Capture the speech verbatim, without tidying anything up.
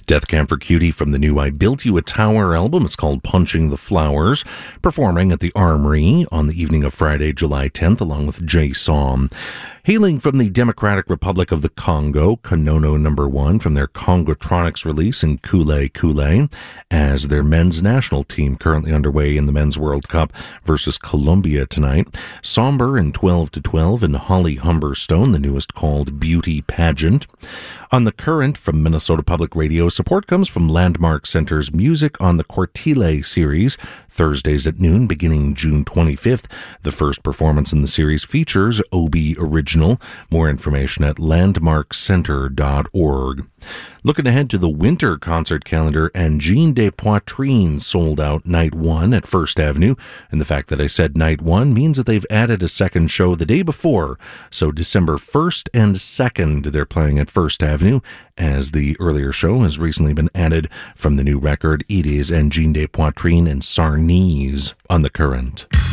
Death Camp for Cutie from the new I Built You a Tower album. It's called Punching the Flowers, performing at the Armory on the evening of Friday, July tenth, along with Jay Som. Hailing from the Democratic Republic of the Congo, Kanono Number One from their Congotronics release in Kule Kule, as their men's national team currently underway in the Men's World Cup versus Colombia tonight. Somber and twelve to twelve and Holly Humberstone, the newest, called Beauty Pageant. On the Current from Minnesota Public Radio, support comes from Landmark Center's Music on the Cortile series, Thursdays at noon beginning June twenty-fifth. The first performance in the series features Obi Original. More information at landmark center dot org. Looking ahead to the winter concert calendar, Angine de Poitrine sold out night one at First Avenue, and the fact that I said night one means that they've added a second show the day before, so December first and second they're playing at First Avenue, as the earlier show has recently been added from the new record. It is Angine de Poitrine and Sarnese on the Current.